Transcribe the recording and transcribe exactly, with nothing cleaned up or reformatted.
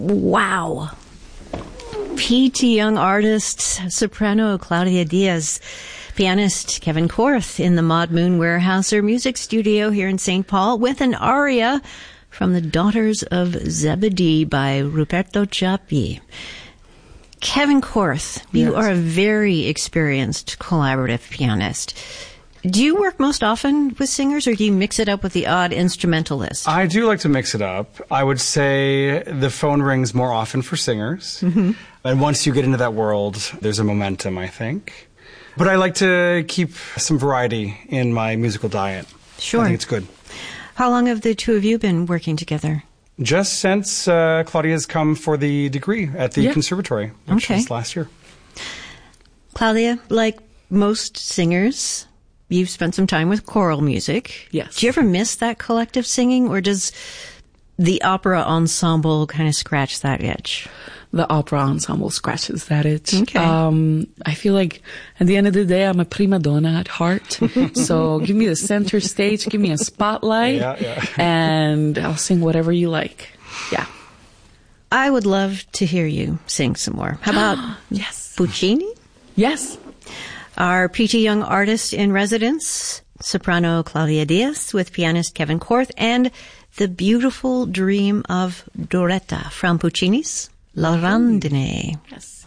Wow. P T Young artist, soprano Claudia Diaz, pianist Kevin Korth in the Maud Moon Weyerhaeuser Music Studio here in Saint Paul with an aria from The Daughters of Zebedee by Ruperto Ciappi. Kevin Korth, you Yes. are a very experienced collaborative pianist. Do you work most often with singers, or do you mix it up with the odd instrumentalist? I do like to mix it up. I would say the phone rings more often for singers. Mm-hmm. And once you get into that world, there's a momentum, I think. But I like to keep some variety in my musical diet. Sure. I think it's good. How long have the two of you been working together? Just since uh, Claudia's come for the degree at the Yeah. conservatory, which Okay. was last year. Claudia, like most singers, you've spent some time with choral music. Yes. Do you ever miss that collective singing, or does the opera ensemble kind of scratch that itch? The opera ensemble scratches that itch. Okay. Um, I feel like at the end of the day, I'm a prima donna at heart. So give me the center stage, give me a spotlight, Yeah, yeah. and I'll sing whatever you like. Yeah. I would love to hear you sing some more. How about Yes. Puccini? Yes. Our P T Young artist in residence, soprano Claudia Diaz with pianist Kevin Korth, and The Beautiful Dream of Doretta from Puccini's La Rondine. Yes.